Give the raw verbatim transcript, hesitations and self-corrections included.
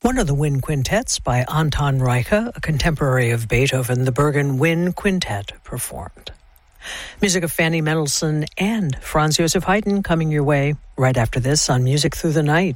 One of the wind quintets by Anton Reicha, a contemporary of Beethoven, the Bergen Wind Quintet, performed. Music of Fanny Mendelssohn and Franz Joseph Haydn coming your way right after this on Music Through the Night.